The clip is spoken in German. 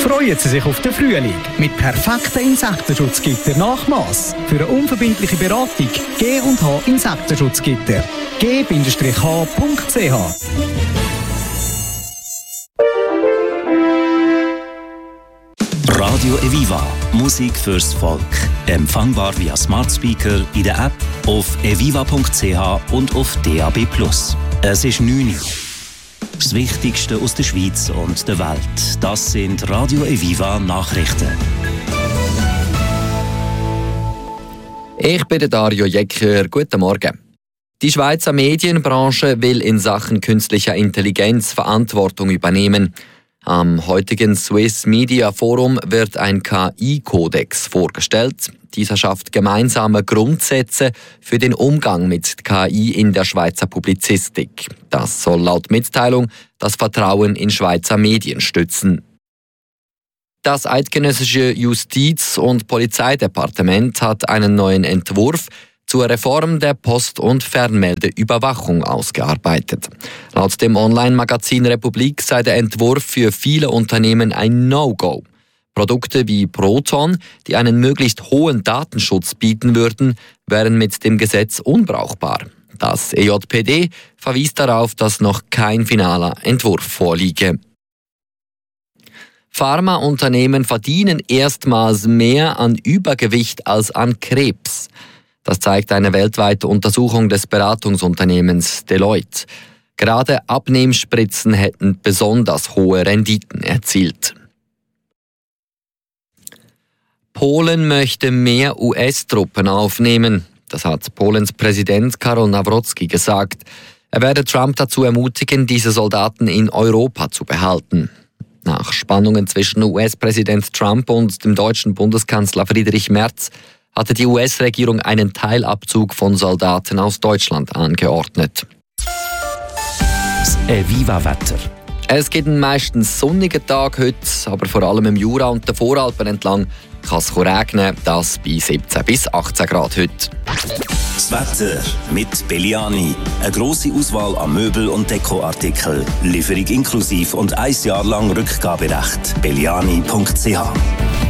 Freuen Sie sich auf den Frühling mit perfekten Insektenschutzgitter Nachmaß. Für eine unverbindliche Beratung G&H Insektenschutzgitter. g-h.ch. Radio Eviva. Musik fürs Volk. Empfangbar via Smart Speaker, in der App, auf eviva.ch und auf DAB+. Es ist 9 Uhr. Das Wichtigste aus der Schweiz und der Welt. Das sind Radio Eviva Nachrichten. Ich bin Dario Jecker. Guten Morgen. Die Schweizer Medienbranche will in Sachen künstlicher Intelligenz Verantwortung übernehmen. Am heutigen Swiss Media Forum wird ein KI-Kodex vorgestellt. Dieser schafft gemeinsame Grundsätze für den Umgang mit KI in der Schweizer Publizistik. Das soll laut Mitteilung das Vertrauen in Schweizer Medien stützen. Das eidgenössische Justiz- und Polizeidepartement hat einen neuen Entwurf zur Reform der Post- und Fernmeldeüberwachung ausgearbeitet. Laut dem Online-Magazin Republik sei der Entwurf für viele Unternehmen ein No-Go. Produkte wie Proton, die einen möglichst hohen Datenschutz bieten würden, wären mit dem Gesetz unbrauchbar. Das EJPD verwies darauf, dass noch kein finaler Entwurf vorliege. Pharmaunternehmen verdienen erstmals mehr an Übergewicht als an Krebs. Das zeigt eine weltweite Untersuchung des Beratungsunternehmens Deloitte. Gerade Abnehmspritzen hätten besonders hohe Renditen erzielt. Polen möchte mehr US-Truppen aufnehmen. Das hat Polens Präsident Karol Nawrocki gesagt. Er werde Trump dazu ermutigen, diese Soldaten in Europa zu behalten. Nach Spannungen zwischen US-Präsident Trump und dem deutschen Bundeskanzler Friedrich Merz hatte die US-Regierung einen Teilabzug von Soldaten aus Deutschland angeordnet. Das Eviva-Wetter. Es gibt einen meistens sonnigen Tag heute, aber vor allem im Jura und den Voralpen entlang kann es regnen, das bei 17 bis 18 Grad heute. Das Wetter mit Belliani. Eine grosse Auswahl an Möbel- und Dekoartikeln. Lieferung inklusive und 1 Jahr lang Rückgaberecht. belliani.ch